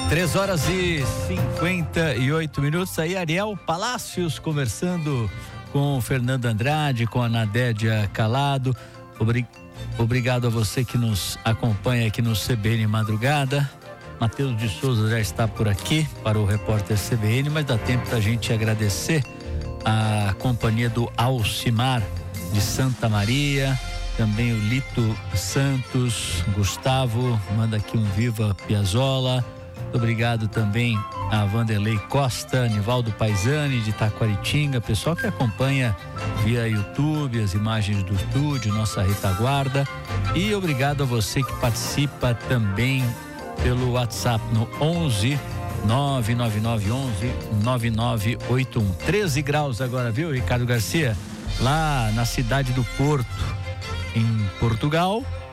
3h58. Aí Ariel Palácios conversando com o Fernando Andrade, com a Nadédia Calado. Obrigado a você que nos acompanha aqui no CBN Madrugada. Matheus de Souza já está por aqui para o repórter CBN, mas dá tempo da gente agradecer a companhia do Alcimar de Santa Maria, também o Lito Santos, Gustavo manda aqui um Viva Piazzolla. Muito obrigado também a Vanderlei Costa, Nivaldo Paisani de Taquaritinga, pessoal que acompanha via YouTube, as imagens do estúdio, nossa retaguarda. E obrigado a você que participa também pelo WhatsApp no 11 99911 9981. 13 graus agora, viu, Ricardo Garcia? Lá na cidade do Porto, em Portugal,